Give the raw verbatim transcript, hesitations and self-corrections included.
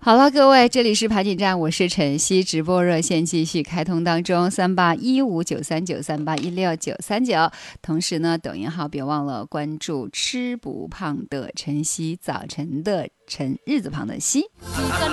好了，各位，这里是盘点站，我是晨曦，直播热线继续开通当中，三八一五九三九三八一六九三九。同时呢，抖音号别忘了关注吃不胖的晨曦，早晨的晨，日字旁的曦。